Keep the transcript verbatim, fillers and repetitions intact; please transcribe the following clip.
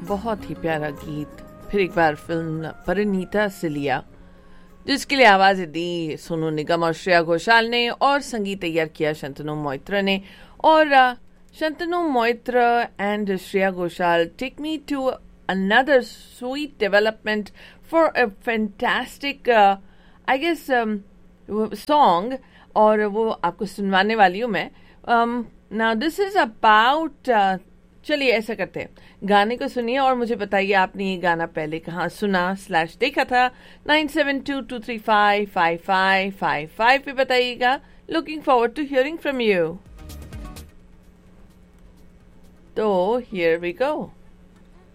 बहुत ही प्यारा गीत फिर एक बार फिल्म परिणीता से लिया, जिसके लिए आवाजें दी सोनू निगम और श्रेया घोषाल ने और संगीत तैयार किया शंतनु मोइत्रा ने। और Shantanu Moitra and Shreya Ghoshal take me to another sweet development for a fantastic I guess song, और वो आपको सुनवाने वाली हूँ मैं। नाउ दिस इज अबाउट, चलिए ऐसा करते हैं, गाने को सुनिए और मुझे बताइए आपने ये गाना पहले कहाँ सुना स्लैश देखा था। Nine seven to to three five five five five five पे बताइएगा। Looking forward to hearing from you. तो हियर वी गो।